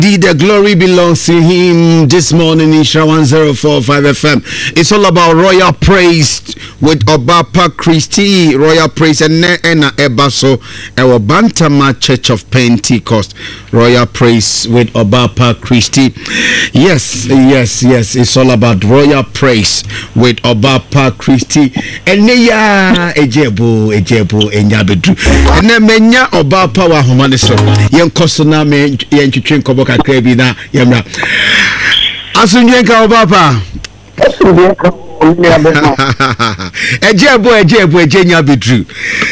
The glory belongs to him this morning in Shra 104.5 FM. It's all about Royal Praise with Obapa Christie. Royal Praise and Ena Ebaso, our Bantama Church of Pentecost. Royal Praise with Obapa Christie. Yes. It's all about Royal Praise with Obapa Christie. And ya Ejebu Enyabedu. And then Menya Obapa wa Humaniso. Yen Kosona me yen Chichin Koboka Krebi na yamra. Asunyenka Obapa. Ejebu Enyabedu.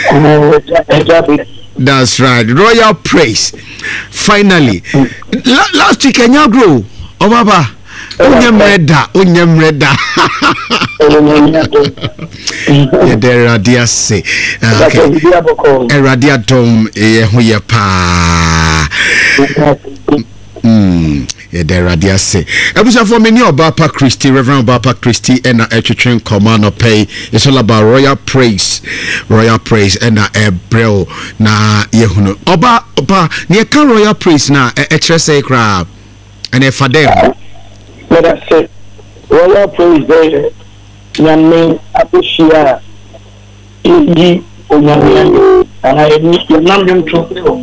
That's right. Royal Praise. Finally. Last week Kenya grow. Obapa. Unyemreda. The radia say. Okay. Radia dom ye pa. The radia say. Ebusa for many Obapa Christie, Reverend Obapa Christie, and a command pay. It's all about Royal Praise and Ebreo na yehuno. Oba near Royal Praise na say crab and a fadem. Let us say Royal Praise there. Yame Abushia Indi Onyame and I need your number to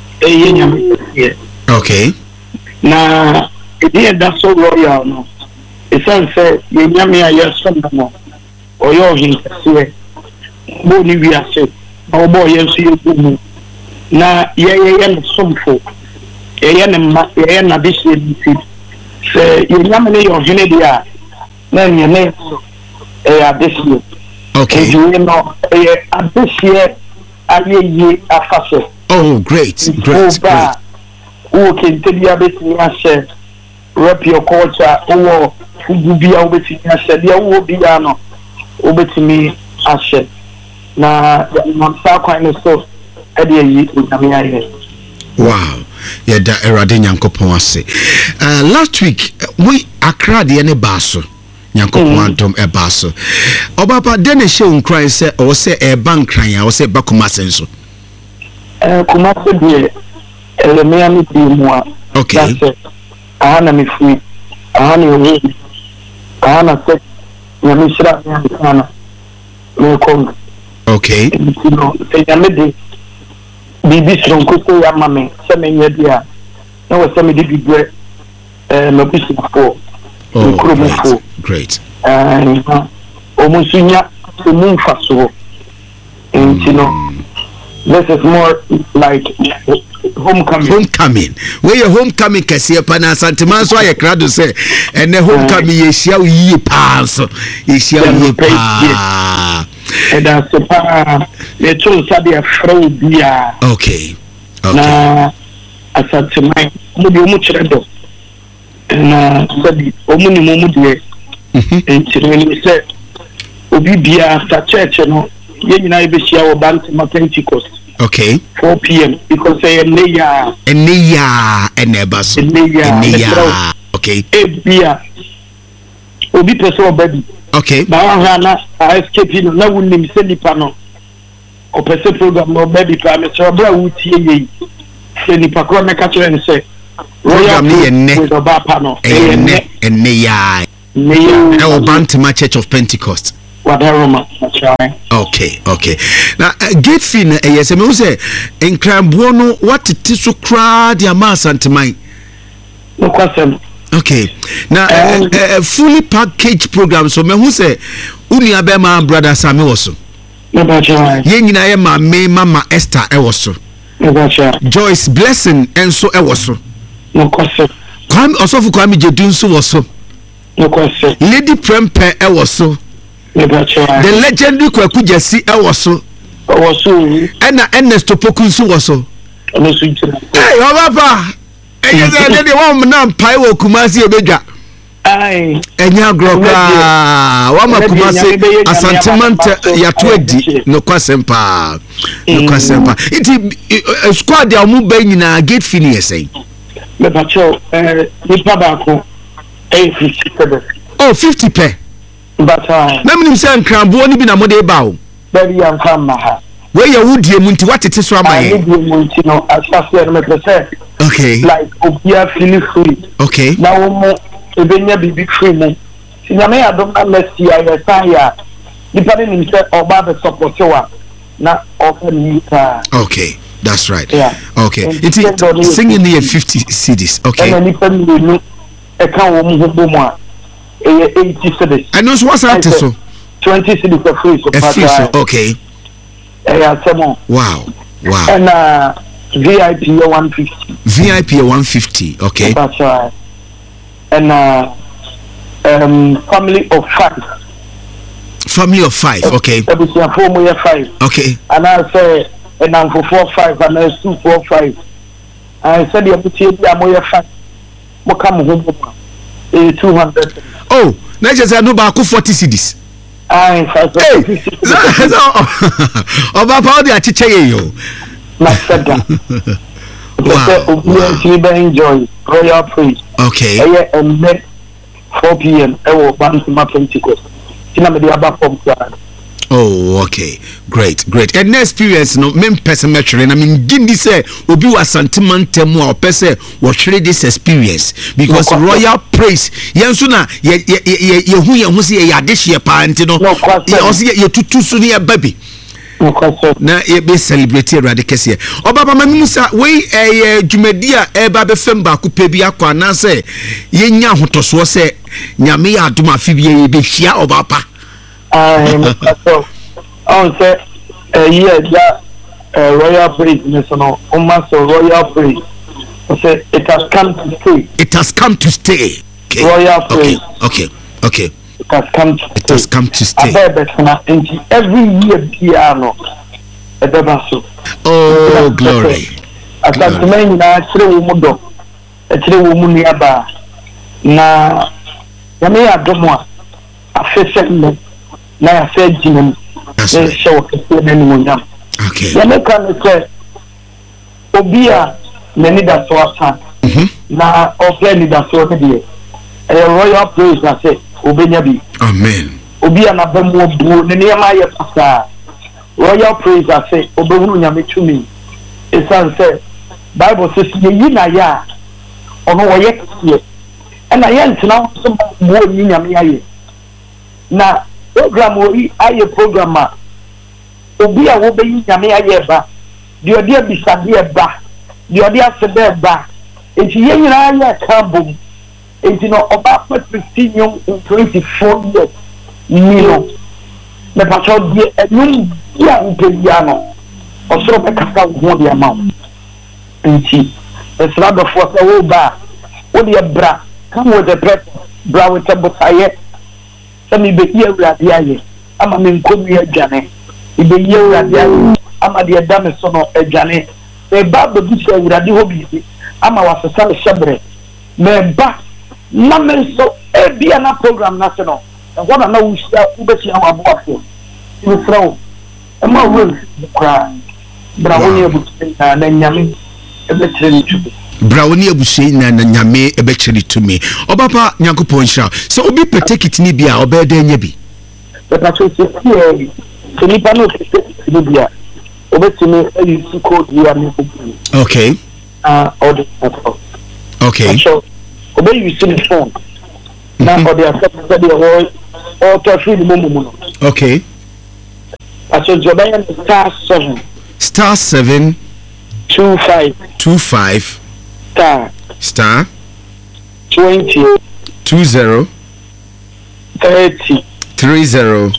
okay. Now it that's so royal no. It sounds say Yame are some more or your hint say Boni we are say oh boy you see you na some folk na this say Yame your Genedia then your name this year. Okay. You know, this year, oh, great. Who can tell you a bit of rep your culture, or who be over to me? Will be over to me. Ashe. Now, I'm quite so. Wow. Yeah, that Erade Nyankopon ase. Last week, we Accra the ene baso. Nyankopon ebaso. Obapa dene she unkran se o se eba nkran o se ba Kumase nso. Kumase de elemea mi bi mu a. Okay. Ana mi free. Ana yo. Ana se nyame shira ana. Me kong. Okay. You know, se nyame de bibi sonko so ya mame se me dia. Na wo se me de bibre me bisu for. Oh, great. And Omusunya Mumfaso. And you know, this is more like homecoming. Where your homecoming Cassia Pana Santiman, so I crowd to say, and the homecoming is shall ye pass. Is shall ye pass. And that's the tool Sabia Frobia. Okay. Now, I said to my much redo. And said, Omuni Mumudwe. And when we said, Obibia after church, you know, I be share Bantama Pentecost. Okay. 4 p.m. because they are Neya. And Nebas. Okay. Ebia. Obi person baby. Okay. Bahana, I escape you, no one name Senipano. Or person program or baby promise or bra wuti ye. Senipakwa me catch and say, Royal with Obapano. And Neya. Bantama Church of Pentecost. Okay. Now, get fin, yes, I mean, say, in Crambono, what it is so crowd your mass and to mine. No question. Okay. Now, a fully packaged program, so me who say, Uni Abema brother Sammy also. Yen I am my Mama Esther Ewoso. Joyce Blessing and so Ewoso. No question. Come also for Kwame Jedunso also. No question. Lady Prempe Ewoso. The legendary Kwaku Jesse Ewoso. And Ernest Opokunsu also. Hey, Papa. And the woman now Paiwo Kumasi Obeja. Aye. Enya Groka. Wama Kumasi Asantimanta Yatwedi. No kwasempa. It squad ya mube na gate fini say. Me pacho nipa bako 50 oh 50 pe. But na me nim say nkrambo ni bi na mo de ba o. Baby am fam ha. Where you would you munti what it is from my no asase no me say Okay. Like obia feel free. Okay. Now mo ebenya bibi free mo. Si nyame adom na mercy ya ya. Depending on say oba be support wa na often you Okay. That's right. Yeah. Okay. It's singing near 50 CDs. Okay. And depending on e kan wo mo bo mo a 80 CDs. I know what's that so 20 CDs for free so okay. Wow. And VIP 150. VIP 150. Okay. That's right. And family of 5. Family of 5. Okay. Everything 5. Okay. And I say and I'm for 4 5 and I 2 4 5. I said the opportunity I'm more 5. Mo come home 200. Oh, na just no ba 40 CDs. Hey, Oba pa dey achiche ye yo. Masada. Wow. Enjoy Royal Praise. Okay. And 4 p.m. I will bounce my Pentecost. Oh, okay. Great. And the experience, no, main person measuring. I mean, Gindi say, Obi was sentimental more person was share this experience because Royal Praise. Yansuna, who see a dish your parent, you know, also you too soon your baby. Na be celebrate radicate obaba mamusa we dwumadia eba be fem ba ko pebi akwa na se yenya hotoso se nyame ya adoma fibie be hia obapa on say Royal Praise no Royal Praise say it has come to stay. It has come to stay. Okay. Royal Praise. Okay. It has come to stay. It has come to stay. Every year piano. Oh, glory. As I mean, na chire umudo. Chire umuni aba. Na yame adomo afese me. Na afa jinem. That's right. Okay. Yame kan say obia nani da so asa. Na offline da so me Royal Praise na say obenya bi. Amen. Obia na bemu bu ne niam aye pasa. Royal Praise I say obehunu nyame tumi. Esan say Bible says ye na ya ono wo ye kye. Na ye ntena so mo ni nyame aye. Na program ori aye program a obi a wo be nyame aye ba. De odi abisade ba. De odi asebe ba. Enti ye nyina aye kambom. Enti no oba 15 24 years. Nino. Me pacho die enum ya upebiano. Osoro be kasa wo de ama. Enti esra do fo se wo ba. Wo de bra. Come with the bread. Bra with the botaye. Se mi be ye urade aye. Ama me nkomi adwane. Ibe ye urade aye. Ama de da me so no adwane. E ba be bi se urade ho bi. Ama wasesa shebre. Me ba na me so e bia na program na se no. What na we ubeti our board. You throw. E ma we kra. Bra woni ebuti na nyame e be treni tu. Bra woni ebusi na nyame e be treni tu me. Obapa Nyankopon hira. So obi take it ni bia obeda nya bi. But I say here so ni pa no take ni bia. Obeti me e use code here me. Okay. Order. Okay. So obey you see the phone. Now for the acceptance or to free the moment. Okay. So Jobayan star 7 25 star 20 30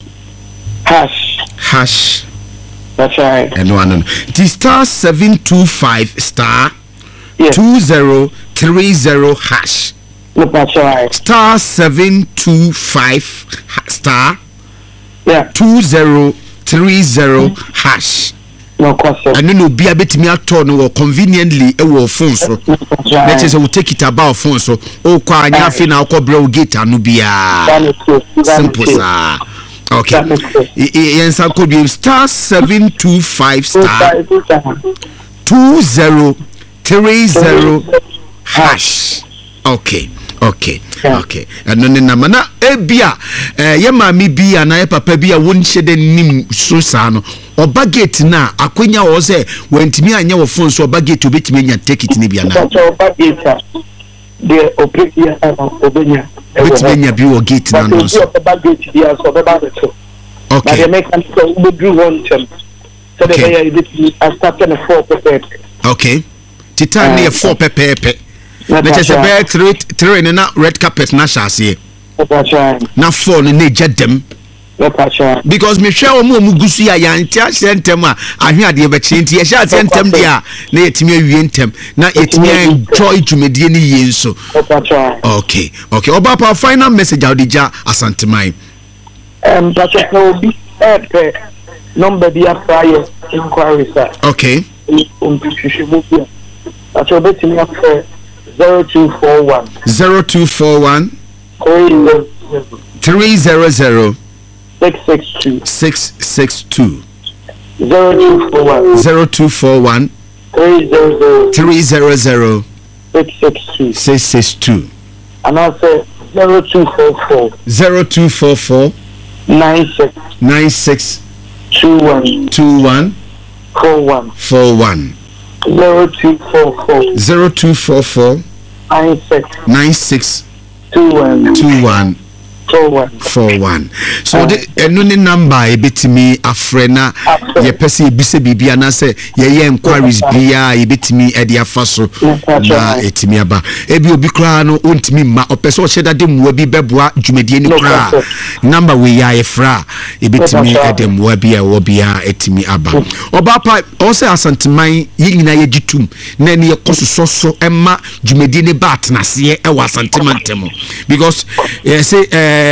hash. That's right. And one the star 725 star 2030 hash. That's right. Star 725 star 2030 hash. No question. And then you'll be a bit me at or conveniently a war phone so that is I will take it about phone so kwa nyafi na ko bro gate anu bia simple sir. Okay. Yes, I could be star 725 star 2030 hash. Okay. Okay. No ne na mana ebia ye maami bi ana ye papa bi a wonhye de nim so saa no oba gate na akonya wo se wantimi anya wo phone so oba gate obetimi anya ticket ni bia na oba gate de opedia obenya obetimi anya bi wo gate na no so oba gate dia so oba ba so okay but the mechanic so we do one term so the way it start na 4 pepe okay titan na 4 pepe na chese be 3 na red carpet na shase na 4 na jedem because me hwe o mu gusu ya yanti ahye ntem a ahwe ade be kye nti ye hye ate ntem dia na yetimi awie ntem na yetimi enjoy jumedie ni ye nso okay oba pa final message audija asantemai but obi number dia prior inquiry sir okay that's obeti me after 0241 300 662 0241 300 662 and also 0244 96 21 41 0244 96 21 41 so the enuni number ebetimi afrena ye pese ebise bibia na se ye inquiries bia ebetimi ede afaso na etimi aba ebi obi kra no ontimi ma opese o hyeda de muwa bi beboa dwumedie ni kra number we ya efra ebetimi ede muwa bia wo bia etimi aba oba pa o se asanteman ye nyina ye gitum na ne ye kososo emma dwumedie ne ba atnase e wa asanteman temo because say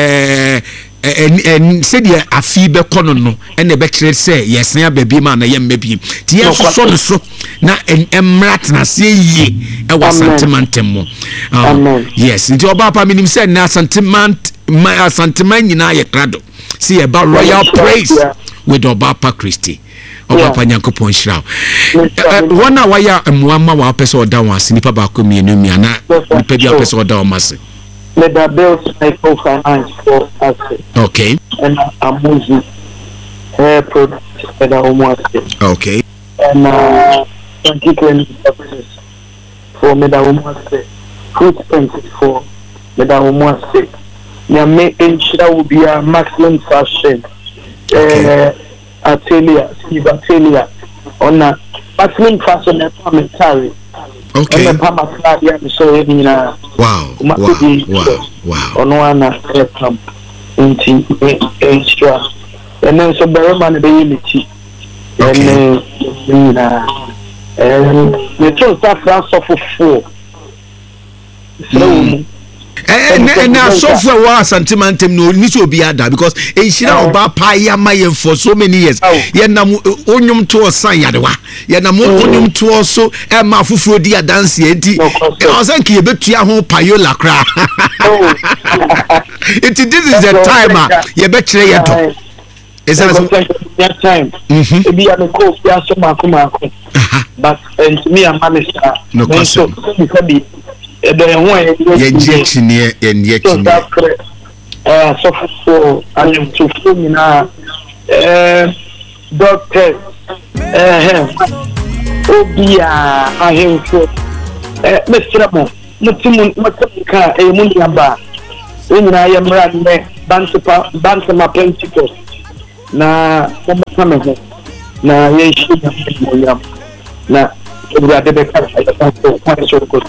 said ya afi be kono no ene be kire se yesen ababi ma na yemma bi ti yeso no so na emrat na se yi e wa sentiment mo yes nti oba pa minim se na sentiment nyina ye krado see about royal praise with Obapa Christie Obapa Nyankopon Shira wana waya muama wa pese oda wan sinipa ba ko mienu mi ana nipa bi pese oda o mase let the bills microfinance for us. Okay. And Amuzi hair products at our market. Okay. And 2020 services for Medaumase. Food expenses for Medaumase. Now, that will be a maximum fashion. Atelier, Steve Atelier. On a maximum fashion and parliamentary. Okay. And the so wow. On one extra. And then so Berman the unity. And the two staff for 4. So and now software was sentimentum no need to be ada because Shira Oba Paya Mayen for so many years. Yenam onyum to sign yadewa. Yenam onyum to also Emma Fufu dia dance enti. I was thinking you betua ho payola kra. This is the time you betre yeto. Is that time? Be a co ya so mako. But and me a manager. No question. Injection so for and to fumina doctor obia ahemfo Mr. Mo mutumun ka emunya ba enyina yemra ne bansa Pentecost na momama ho na yeshi na na obra de ka so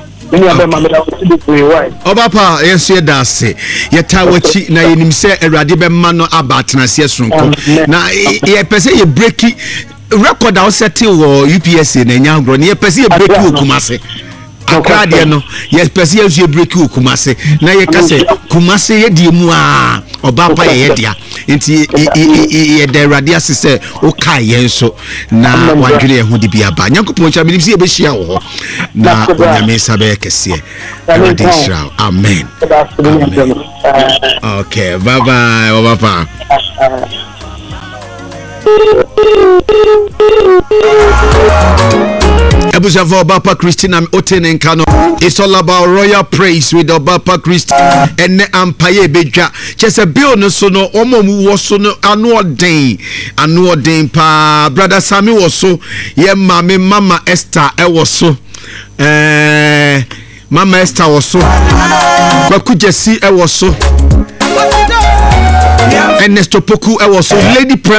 Obapa yensu dase yeta wachi na yenim se awrade be ma no abatena se sonko na ye pese ye breaki record out setting wo UPSA na nya agro na ye pese ye breaki okumase akra de no ye pese ye breaki okumase na ye kase kumase ye die mu a Obapa ye dia enti ye de awrade asese o ka yenso na wadwere ho de bia ba Nyankopon cha minim se ye be hia wo na onyame sabe kese amen. Okay, bye bye, Obapa. Ebusa for Obapa Christina Otenenkano. It's all about royal praise with Obapa Christina and Ampaye Beja. Just a bill no so no omo was so no annual day pa brother Sammy was so yeah mama Esther was so Mama Esther was so Bakujesi was so Ernesto Poku was so Lady